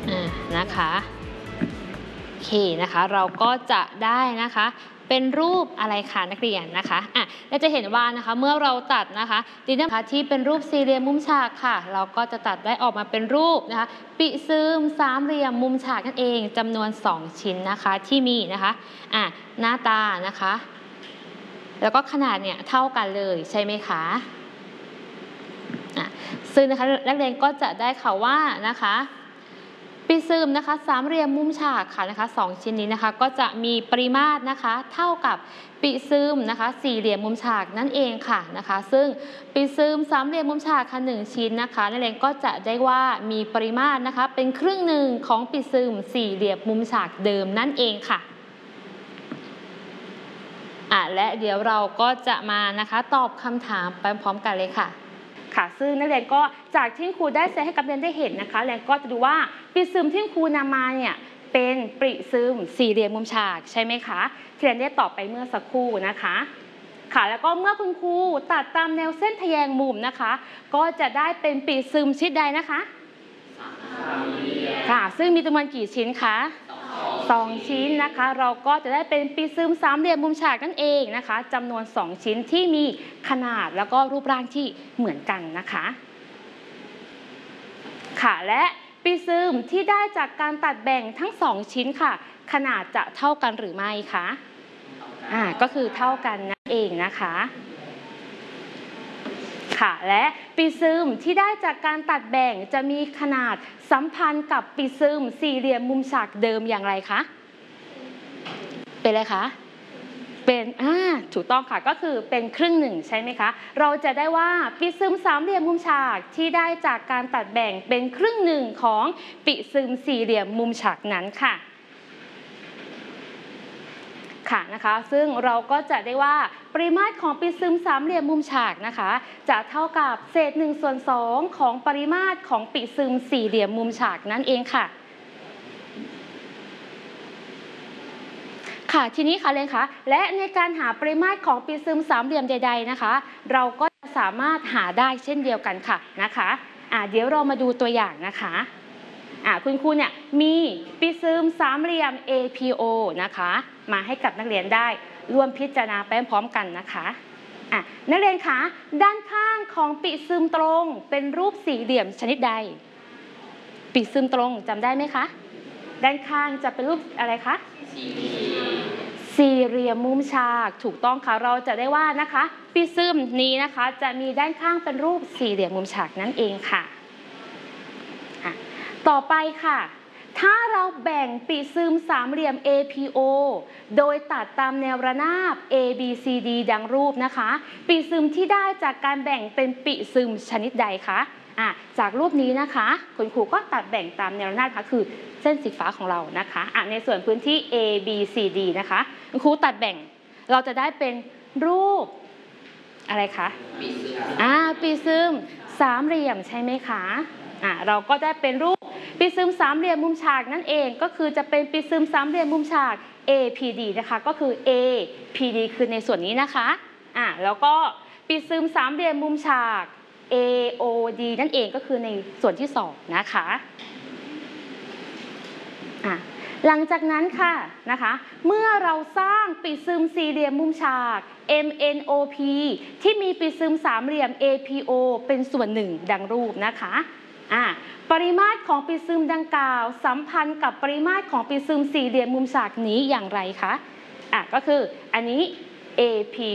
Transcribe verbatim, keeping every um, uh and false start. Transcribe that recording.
อ่านะคะโอเคนะคะเราก็จะได้นะคะเป็นรูปอะไรคะนักเรียนนะคะอ่ะเราจะเห็นว่านะคะเมื่อเราตัดนะคะดินนะคะที่เป็นรูปสี่เหลี่ยมมุมฉากค่ะเราก็จะตัดได้ออกมาเป็นรูปนะคะปิซึมสามเหลี่ยมมุมฉากนั่นเองจำนวนสองชิ้นนะคะที่มีนะคะอ่ะหน้าตานะคะแล้วก็ขนาดเนี่ยเท่ากันเลยใช่ไหมคะอ่ะซึ่งนะคะนักเรียนก็จะได้ค่ะว่านะคะปิซึมนะคะสามเหลี่ยมมุมฉากค่ะนะคะสองชิ้นนี้นะคะก็จะมีปริมาตรนะคะเท่ากับปิซึมนะคะสี่เหลี่ยมมุมฉากนั่นเองค่ะนะคะซึ่งปิซึมสามเหลี่ยมมุมฉากค่ะหนึ่งชิ้นนะคะนักเรียนก็จะได้ว่ามีปริมาตรนะคะเป็นครึ่งหนึ่งของปิซึมสี่เหลี่ยมมุมฉากเดิมนั่นเองค่ะอ่ะและเดี๋ยวเราก็จะมานะคะตอบคำถามไปพร้อมกันเลยค่ะค่ะซึ่งนักเรียนก็จากที่ครูได้แสดงให้กับนักเรียนได้เห็นนะคะนักเรียนก็จะดูว่าปิซึมที่ครูนำมาเนี่ยเป็นปริซึมสี่เหลี่ยมมุมฉากใช่ไหมคะที่เรียนได้ตอบไปเมื่อสักครู่นะคะค่ะแล้วก็เมื่อคุณครูตัดตามแนวเส้นทะแยงมุมนะคะก็จะได้เป็นปริซึมชิ้นใดนะคะค่ะซึ่งมีจำนวนกี่ชิ้นคะสองชิ้นนะคะเราก็จะได้เป็นปริซึมสามเหลี่ยมมุมฉากนั่นเองนะคะจำนวนสองชิ้นที่มีขนาดแล้วก็รูปร่างที่เหมือนกันนะคะค่ะและปริซึมที่ได้จากการตัดแบ่งทั้งสองชิ้นค่ะขนาดจะเท่ากันหรือไม่คะอ่าก็คือเท่ากันนั่นเองนะคะค่ะและปริซึมที่ได้จากการตัดแบ่งจะมีขนาดสัมพันธ์กับปริซึมสี่เหลี่ยมมุมฉากเดิมอย่างไรคะเป็นอะไรคะเป็นอ่าถูกต้องค่ะก็คือเป็นครึ่งหนึ่งใช่ไหมคะเราจะได้ว่าปริซึมสามเหลี่ยมมุมฉากที่ได้จากการตัดแบ่งเป็นครึ่งหนึ่งของปริซึมสี่เหลี่ยมมุมฉากนั้นค่ะค่ะนะคะซึ่งเราก็จะได้ว่าปริมาตรของปริซึมสามเหลี่ยมมุมฉากนะคะจะเท่ากับเศษหนึ่งส่วนสองของปริมาตรของปริซึมสี่เหลี่ยมมุมฉากนั่นเองค่ะค่ะทีนี้ค่ะเลยค่ะและในการหาปริมาตรของปริซึมสามเหลี่ยมใดๆนะคะเราก็จะสามารถหาได้เช่นเดียวกันค่ะนะคะอ่าเดี๋ยวเรามาดูตัวอย่างนะคะอ่าคุณครูเนี่ยมีปริซึมสามเหลี่ยม เอ พี โอ นะคะมาให้กับนักเรียนได้ร่วมพิจารณาไปพร้อมกันนะคะอ่ะนักเรียนคะด้านข้างของปริซึมตรงเป็นรูปสี่เหลี่ยมชนิดใดปริซึมตรงจำได้ไหมคะด้านข้างจะเป็นรูปอะไรคะสี่เหลี่ยมมุมฉากถูกต้องค่ะเราจะได้ว่านะคะปริซึมนี้นะคะจะมีด้านข้างเป็นรูปสี่เหลี่ยมมุมฉากนั่นเองค่ะต่อไปค่ะถ้าเราแบ่งปริซึมสามเหลี่ยม เอ พี โอ โดยตัดตามแนวระนาบ A B C D ดังรูปนะคะปริซึมที่ได้จากการแบ่งเป็นปริซึมชนิดใดคะอ่ะจากรูปนี้นะคะคุณครูก็ตัดแบ่งตามแนวระนาบค่ะคือเส้นสีฟ้าของเรานะคะอ่ะในส่วนพื้นที่ A B C D นะคะคุณครูตัดแบ่งเราจะได้เป็นรูปอะไรคะอ่าปริซึมสามเหลี่ยมใช่ไหมคะอ่ะเราก็ได้เป็นรูปปริซึมสามเหลี่ยมมุมฉากนั่นเองก็คือจะเป็นปริซึมสามเหลี่ยมมุมฉาก เอ พี ดี นะคะก็คือ A P D คือในส่วนนี้นะคะอ่ะแล้วก็ปริซึมสามเหลี่ยมมุมฉาก เอ โอ ดี นั่นเองก็คือในส่วนที่สองนะคะอ่ะหลังจากนั้นค่ะนะคะเมื่อเราสร้างปริซึมสี่เหลี่ยมมุมฉาก เอ็ม เอ็น โอ พี ที่มีปริซึมสามเหลี่ยม เอ พี โอ เป็นส่วนหนึ่งดังรูปนะคะอ่ะปริมาตรของปริซึมดังกล่าวสัมพันธ์กับปริมาตรของปริซึมสี่เหลี่ยมมุมฉากนี้อย่างไรคะอ่ะก็คืออันนี้ เอ พี